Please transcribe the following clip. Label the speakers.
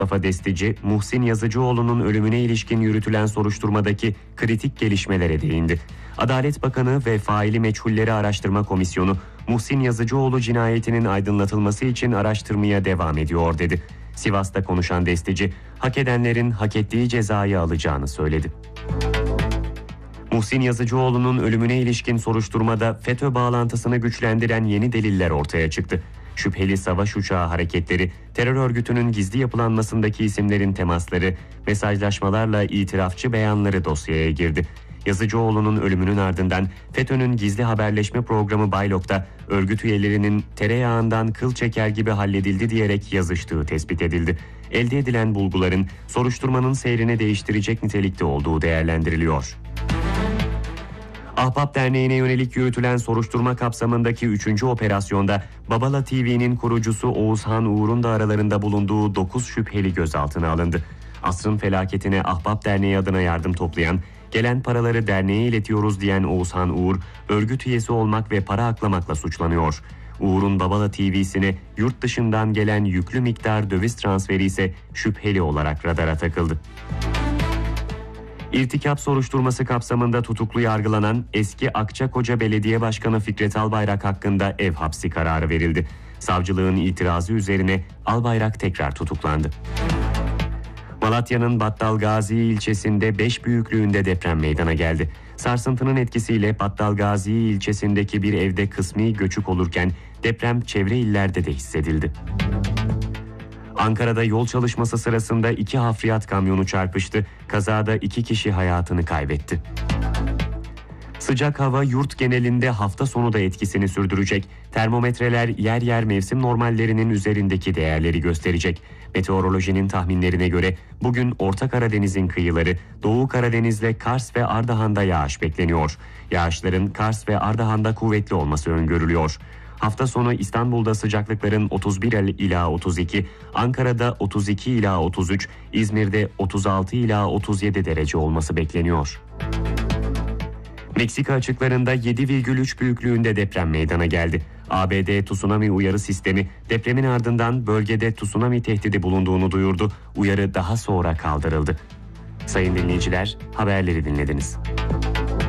Speaker 1: Mustafa Destici, Muhsin Yazıcıoğlu'nun ölümüne ilişkin yürütülen soruşturmadaki kritik gelişmelere değindi. Adalet Bakanı ve faili meçhulleri araştırma komisyonu, Muhsin Yazıcıoğlu cinayetinin aydınlatılması için araştırmaya devam ediyor dedi. Sivas'ta konuşan Destici, hak edenlerin hak ettiği cezayı alacağını söyledi. Muhsin Yazıcıoğlu'nun ölümüne ilişkin soruşturmada FETÖ bağlantısını güçlendiren yeni deliller ortaya çıktı. Şüpheli savaş uçağı hareketleri, terör örgütünün gizli yapılanmasındaki isimlerin temasları, mesajlaşmalarla itirafçı beyanları dosyaya girdi. Yazıcıoğlu'nun ölümünün ardından FETÖ'nün gizli haberleşme programı Baylok'ta örgüt üyelerinin tereyağından kıl çeker gibi halledildi diyerek yazıştığı tespit edildi. Elde edilen bulguların soruşturmanın seyrini değiştirecek nitelikte olduğu değerlendiriliyor. Ahbap Derneği'ne yönelik yürütülen soruşturma kapsamındaki 3. operasyonda Babala TV'nin kurucusu Oğuzhan Uğur'un da aralarında bulunduğu 9 şüpheli gözaltına alındı. Asrın felaketine Ahbap Derneği adına yardım toplayan, gelen paraları derneğe iletiyoruz diyen Oğuzhan Uğur, örgüt üyesi olmak ve para aklamakla suçlanıyor. Uğur'un Babala TV'sine yurt dışından gelen yüklü miktar döviz transferi ise şüpheli olarak radara takıldı. İrtikap soruşturması kapsamında tutuklu yargılanan eski Akçakoca Belediye Başkanı Fikret Albayrak hakkında ev hapsi kararı verildi. Savcılığın itirazı üzerine Albayrak tekrar tutuklandı. Malatya'nın Battalgazi ilçesinde 5 büyüklüğünde deprem meydana geldi. Sarsıntının etkisiyle Battalgazi ilçesindeki bir evde kısmi göçük olurken deprem çevre illerde de hissedildi. Ankara'da yol çalışması sırasında 2 hafriyat kamyonu çarpıştı. Kazada 2 kişi hayatını kaybetti. Sıcak hava yurt genelinde hafta sonu da etkisini sürdürecek. Termometreler yer yer mevsim normallerinin üzerindeki değerleri gösterecek. Meteorolojinin tahminlerine göre bugün Orta Karadeniz'in kıyıları, Doğu Karadeniz'de Kars ve Ardahan'da yağış bekleniyor. Yağışların Kars ve Ardahan'da kuvvetli olması öngörülüyor. Hafta sonu İstanbul'da sıcaklıkların 31 ila 32, Ankara'da 32 ila 33, İzmir'de 36 ila 37 derece olması bekleniyor. Meksika açıklarında 7,3 büyüklüğünde deprem meydana geldi. ABD tsunami uyarı sistemi depremin ardından bölgede tsunami tehdidi bulunduğunu duyurdu. Uyarı daha sonra kaldırıldı. Sayın dinleyiciler, haberleri dinlediniz.